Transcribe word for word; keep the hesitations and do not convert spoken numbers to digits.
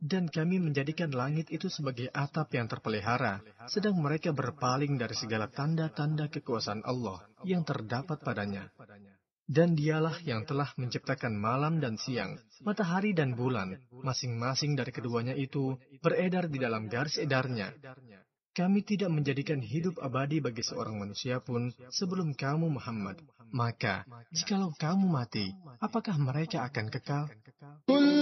Dan kami menjadikan langit itu sebagai atap yang terpelihara, sedang mereka berpaling dari segala tanda-tanda kekuasaan Allah yang terdapat padanya. Dan dialah yang telah menciptakan malam dan siang, matahari dan bulan, masing-masing dari keduanya itu beredar di dalam garis edarnya. Kami tidak menjadikan hidup abadi bagi seorang manusia pun sebelum kamu Muhammad. Maka, jikalau kamu mati, apakah mereka akan kekal?